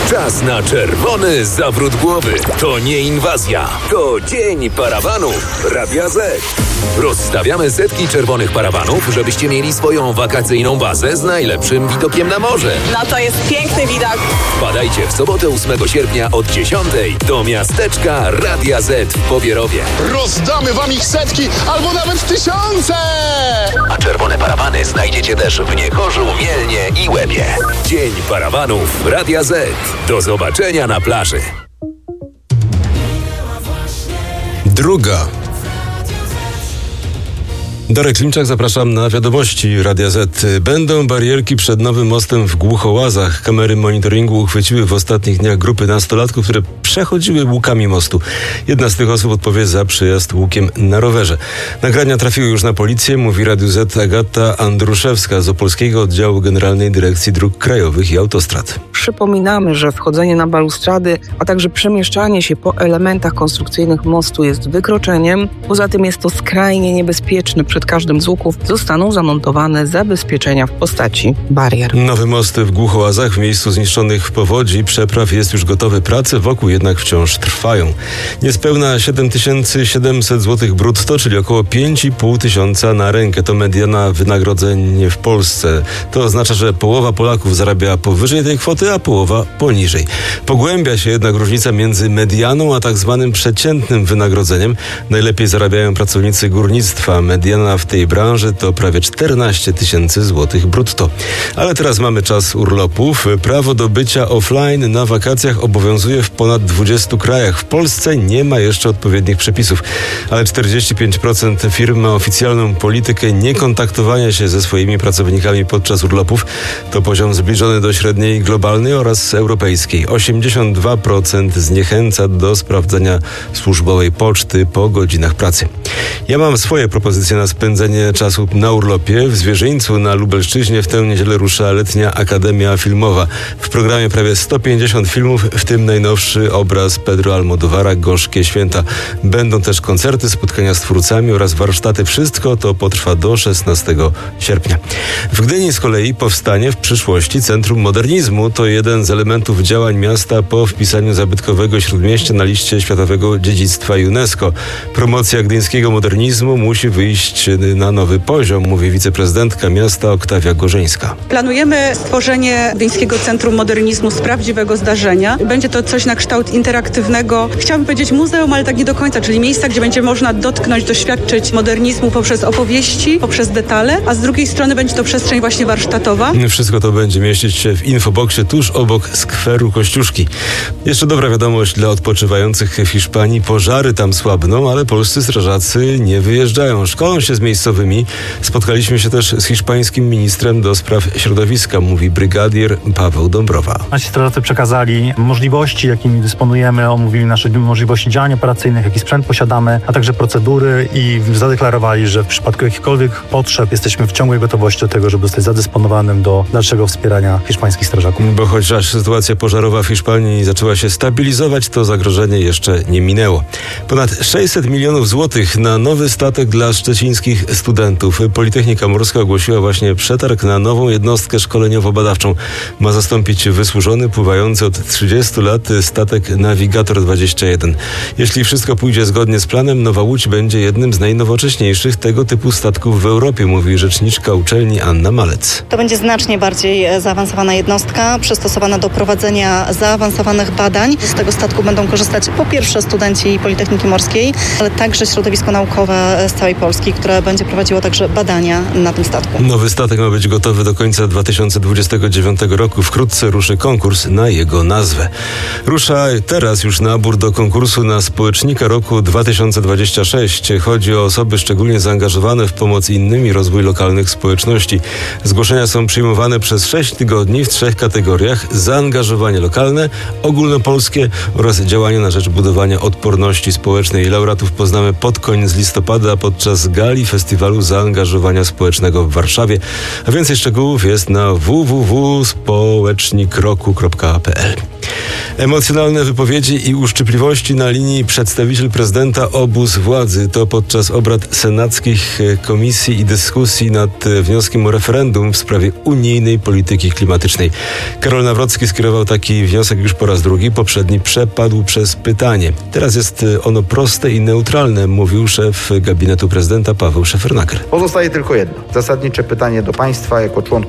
Czas na czerwony zawrót głowy. To nie inwazja, to dzień parawanów Radia Z. Rozstawiamy setki czerwonych parawanów, żebyście mieli swoją wakacyjną bazę z najlepszym widokiem na morze. No to jest piękny widok. Wpadajcie w sobotę 8 sierpnia od 10 do miasteczka Radia Z w Pobierowie. Rozdamy wam ich setki albo nawet tysiące! A czerwone parawany znajdziecie też w Niechorzu, Mielnie i Łebie. Dzień parawanów Radia Z. Do zobaczenia na plaży. Druga. Darek Klimczak, zapraszam na wiadomości Radia Z. Będą barierki przed nowym mostem w Głuchołazach. Kamery monitoringu uchwyciły w ostatnich dniach grupy nastolatków, które przechodziły łukami mostu. Jedna z tych osób odpowie za przyjazd łukiem na rowerze. Nagrania trafiły już na policję, mówi Radiu Z Agata Andruszewska z Opolskiego Oddziału Generalnej Dyrekcji Dróg Krajowych i Autostrad. Przypominamy, że wchodzenie na balustrady, a także przemieszczanie się po elementach konstrukcyjnych mostu jest wykroczeniem. Poza tym jest to skrajnie niebezpieczne. Przed każdym z łuków zostaną zamontowane zabezpieczenia w postaci barier. Nowy most w Głuchołazach w miejscu zniszczonych powodzi przepraw jest już gotowy. Prace wokół jednak wciąż trwają. Niespełna 7700 zł brutto, czyli około 5,5 tysiąca na rękę. To mediana wynagrodzeń w Polsce. To oznacza, że połowa Polaków zarabia powyżej tej kwoty, a połowa poniżej. Pogłębia się jednak różnica między medianą a tak zwanym przeciętnym wynagrodzeniem. Najlepiej zarabiają pracownicy górnictwa. Mediana w tej branży to prawie 14 tysięcy złotych brutto. Ale teraz mamy czas urlopów. Prawo do bycia offline na wakacjach obowiązuje w ponad 20 krajach. W Polsce nie ma jeszcze odpowiednich przepisów, ale 45% firm ma oficjalną politykę niekontaktowania się ze swoimi pracownikami podczas urlopów. To poziom zbliżony do średniej globalnej oraz europejskiej. 82% zniechęca do sprawdzania służbowej poczty po godzinach pracy. Ja mam swoje propozycje na spędzenie czasu na urlopie. W Zwierzyńcu na Lubelszczyźnie w tę niedzielę rusza letnia Akademia Filmowa. W programie prawie 150 filmów, w tym najnowszy obraz Pedro Almodóvara Gorzkie Święta. Będą też koncerty, spotkania z twórcami oraz warsztaty. Wszystko to potrwa do 16 sierpnia. W Gdyni z kolei powstanie w przyszłości Centrum Modernizmu. To jeden z elementów działań miasta po wpisaniu zabytkowego Śródmieścia na liście Światowego Dziedzictwa UNESCO. Promocja gdyńskiego modernizmu musi wyjść na nowy poziom, mówi wiceprezydentka miasta Oktawia Gorzeńska. Planujemy stworzenie Gdyńskiego Centrum Modernizmu z prawdziwego zdarzenia. Będzie to coś na kształt interaktywnego, chciałabym powiedzieć muzeum, ale tak nie do końca, czyli miejsca, gdzie będzie można dotknąć, doświadczyć modernizmu poprzez opowieści, poprzez detale, a z drugiej strony będzie to przestrzeń właśnie warsztatowa. Wszystko to będzie mieścić się w infoboksie tuż obok skweru Kościuszki. Jeszcze dobra wiadomość dla odpoczywających w Hiszpanii. Pożary tam słabną, ale polscy strażacy nie wyjeżdżają. Szkolą się z miejscowymi. Spotkaliśmy się też z hiszpańskim ministrem do spraw środowiska, mówi brygadier Paweł Dąbrowa. Nasi strażacy przekazali możliwości, jakimi dysponujemy, omówili nasze możliwości działań operacyjnych, jaki sprzęt posiadamy, a także procedury i zadeklarowali, że w przypadku jakichkolwiek potrzeb jesteśmy w ciągłej gotowości do tego, żeby zostać zadysponowanym do dalszego wspierania hiszpańskich strażaków. Bo chociaż sytuacja pożarowa w Hiszpanii zaczęła się stabilizować, to zagrożenie jeszcze nie minęło. Ponad 600 milionów złotych na nowy statek dla szczecińskich studentów. Politechnika Morska ogłosiła właśnie przetarg na nową jednostkę szkoleniowo-badawczą. Ma zastąpić wysłużony, pływający od 30 lat statek Navigator 21. Jeśli wszystko pójdzie zgodnie z planem, Nowa Łódź będzie jednym z najnowocześniejszych tego typu statków w Europie, mówi rzeczniczka uczelni Anna Malec. To będzie znacznie bardziej zaawansowana jednostka, przystosowana do prowadzenia zaawansowanych badań. Z tego statku będą korzystać po pierwsze studenci Politechniki Morskiej, ale także środowisko naukowe z całej Polski, które będzie prowadziło także badania na tym statku. Nowy statek ma być gotowy do końca 2029 roku. Wkrótce ruszy konkurs na jego nazwę. Rusza teraz już nabór do konkursu na społecznika roku 2026. Chodzi o osoby szczególnie zaangażowane w pomoc innym i rozwój lokalnych społeczności. Zgłoszenia są przyjmowane przez 6 tygodni w 3 kategoriach: zaangażowanie lokalne, ogólnopolskie oraz działania na rzecz budowania odporności społecznej. Laureatów poznamy pod koniec listopada podczas gali Festiwalu Zaangażowania Społecznego w Warszawie. A więcej szczegółów jest na www.społecznikroku.pl. Emocjonalne wypowiedzi i uszczypliwości na linii przedstawiciel prezydenta, obóz władzy. To podczas obrad senackich komisji i dyskusji nad wnioskiem o referendum w sprawie unijnej polityki klimatycznej. Karol Nawrocki skierował taki wniosek już po raz drugi. Poprzedni przepadł przez pytanie. Teraz jest ono proste i neutralne, mówił szef gabinetu prezydenta Paweł Szefernaker. Pozostaje tylko jedno. Zasadnicze pytanie do państwa jako członków